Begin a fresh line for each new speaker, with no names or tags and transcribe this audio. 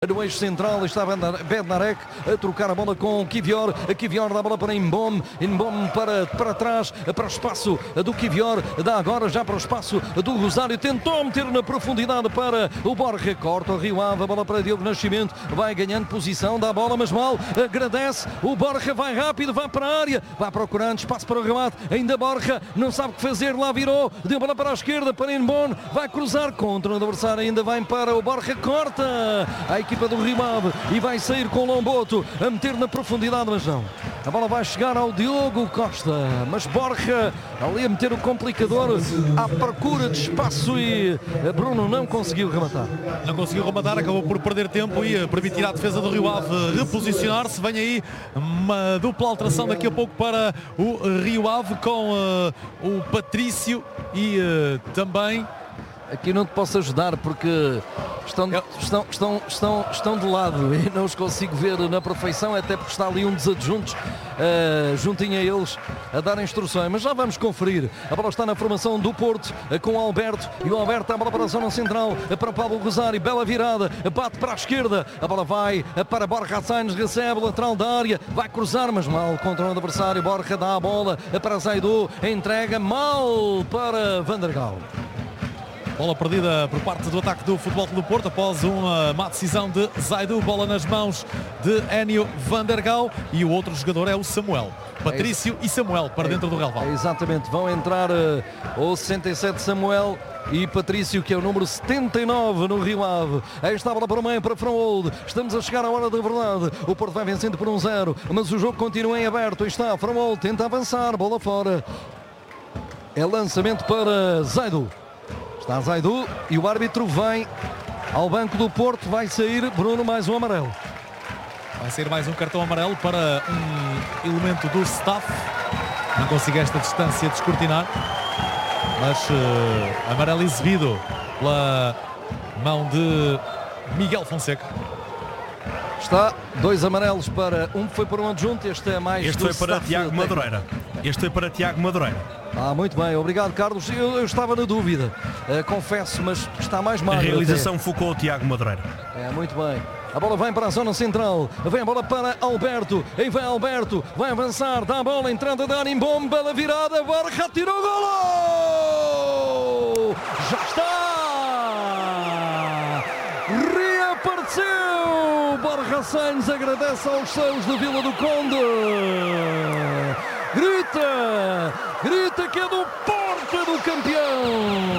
No eixo central está Bednarek a trocar a bola com Kivior. Kivior dá a bola para Mbom. Mbom para trás, para o espaço do Kivior. Dá agora já para o espaço do Rosário. Tentou meter na profundidade para o Borja. Corta o Rio Ave. A bola para Diogo Nascimento. Vai ganhando posição. Dá a bola, mas mal. Agradece. O Borja vai rápido. Vai para a área. Vai procurando espaço para o remate. Ainda Borja não sabe o que fazer. Lá virou. Deu a bola para a esquerda para Mbom. Vai cruzar contra o adversário. Ainda vai para o Borja. Corta. A equipa do Rio Ave e vai sair com o Lomboto a meter na profundidade, mas não. A bola vai chegar ao Diogo Costa, mas Borja ali a meter o complicador à procura de espaço e Bruno não conseguiu rematar.
Não conseguiu rematar, acabou por perder tempo e permitir à defesa do Rio Ave reposicionar-se. Vem aí uma dupla alteração daqui a pouco para o Rio Ave com o Patrício e também...
Aqui não te posso ajudar porque estão de lado e não os consigo ver na perfeição, até porque está ali um dos adjuntos juntinho a eles a dar instruções, mas já vamos conferir. A bola está na formação do Porto com o Alberto e o Alberto dá a bola para a zona central para o Pablo Rosário, bela virada, bate para a esquerda, a bola vai para Borja Sainz, recebe lateral da área, vai cruzar, mas mal contra o adversário. Borja dá a bola para Zaidu, entrega mal para Van der Gaal.
Bola perdida por parte do ataque do Futebol Clube do Porto após uma má decisão de Zaidu. Bola nas mãos de Enio Van der Gaal e o outro jogador é o Samuel. Patrício e Samuel para dentro do relvado.
Exatamente, vão entrar o 67 Samuel e Patrício, que é o número 79 no Rio Ave. Aí está a bola para o meio, para Fromhold. Estamos a chegar à hora da verdade. O Porto vai vencendo por 1-0, mas o jogo continua em aberto. Aí está, Fromhold tenta avançar, bola fora. É lançamento para Zaidu. Está Zaidu e o árbitro vem ao banco do Porto. Vai sair, Bruno, mais um amarelo.
Vai sair mais um cartão amarelo para um elemento do staff. Não consigo esta distância de escrutinar, mas amarelo exibido pela mão de Miguel Fonseca.
Está 2 amarelos para um que foi para um adjunto. Este é mais.
Este foi para Tiago Madureira. Este foi para Tiago Madureira.
Muito bem, obrigado, Carlos. Eu estava na dúvida, confesso, mas está mais magro.
A realização focou o Tiago Madureira.
Muito bem. A bola vem para a zona central. Vem a bola para Alberto. Aí vem Alberto. Vai avançar. Dá a bola. Entrada de Arimbom. Bela virada. Borja tirou. Golo! Já está! Reapareceu! Borja Sainz agradece aos seus da Vila do Conde. Grita que é do Porto, do campeão!